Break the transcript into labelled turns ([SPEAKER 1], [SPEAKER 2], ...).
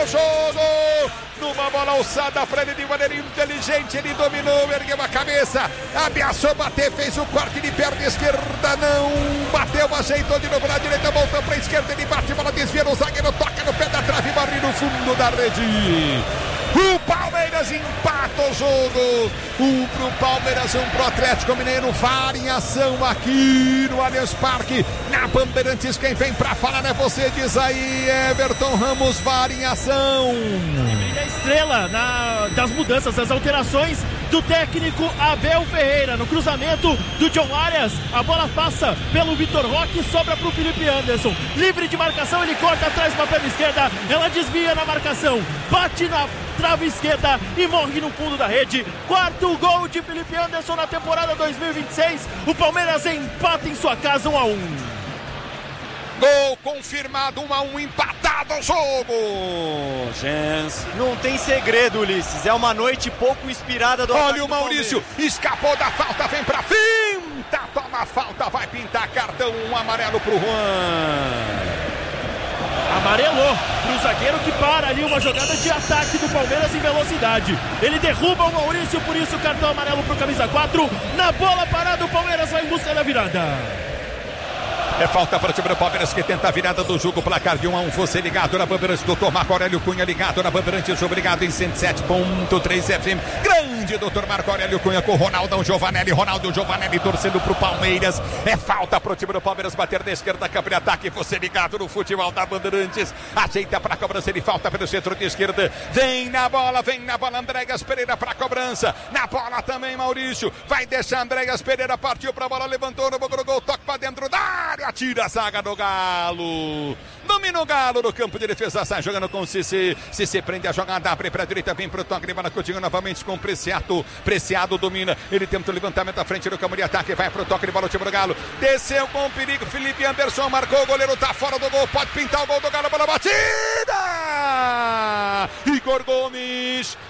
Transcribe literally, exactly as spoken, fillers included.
[SPEAKER 1] o jogo. Numa bola alçada para ele de maneira inteligente, ele dominou, ergueu a cabeça, ameaçou bater, fez o corte de perna esquerda, não bateu, ajeitou de novo na direita, voltou para a esquerda, ele bate, bola desvia no zagueiro, toca no pé da trave, barre no fundo da rede. O Palmeiras empata o jogo. Um pro Palmeiras, um pro Atlético Mineiro. V A R em ação aqui no Allianz Parque. Na Bandeirantes, quem vem pra falar é você, diz aí, Everton Ramos. V A R em ação.
[SPEAKER 2] E a estrela na, das mudanças, das alterações do técnico Abel Ferreira. No cruzamento do John Arias, a bola passa pelo Vitor Roque, sobra pro Felipe Anderson. Livre de marcação, ele corta atrás com a perna esquerda. Ela desvia na marcação, bate na trave esquerda e morre no fundo da rede. Quarto gol de Felipe Anderson na temporada dois mil e vinte e seis. O Palmeiras empata em sua casa um a um.
[SPEAKER 1] Gol confirmado, um a um, empatado o jogo.
[SPEAKER 3] Chance. Não tem segredo, Ulisses. É uma noite pouco inspirada do
[SPEAKER 1] Olha o Maurício, escapou da falta, vem pra finta, toma a falta, vai pintar cartão um amarelo pro Juan.
[SPEAKER 2] Amarelou pro zagueiro que para ali uma jogada de ataque do Palmeiras em velocidade. Ele derruba o Maurício, por isso cartão amarelo pro camisa quatro. Na bola parada o Palmeiras vai em busca da virada.
[SPEAKER 1] É falta para o time do Palmeiras que tenta a virada do jogo, placar de um a um. Você ligado na Bandeirantes, doutor Marco Aurélio Cunha ligado na Bandeirantes, obrigado em cento e sete ponto três F M. Grande doutor Marco Aurélio Cunha com Ronaldão Giovanelli, Ronaldo Giovanelli torcendo pro Palmeiras. É falta para o time do Palmeiras bater da esquerda, campo de ataque. Você ligado no futebol da Bandeirantes, ajeita para a cobrança, ele falta pelo centro de esquerda. Vem na bola, vem na bola, Andréas Pereira para a cobrança. Na bola também Maurício, vai deixar Andréas Pereira, partiu para a bola, levantou no gol, toque para dentro da área. Tira a zaga do Galo. Domina o Galo no campo de defesa. Sai jogando com o Cissé. Cissé prende a jogada. Abre para a direita. Vem para o toque. Bola Coutinho novamente com o Preciado. Preciado domina. Ele tenta o levantamento à frente do campo de ataque. Vai para o toque de bola. O time do Galo. Desceu com o perigo. Felipe Anderson marcou. O goleiro está fora do gol. Pode pintar o gol do Galo. Bola batida. Igor Gomes.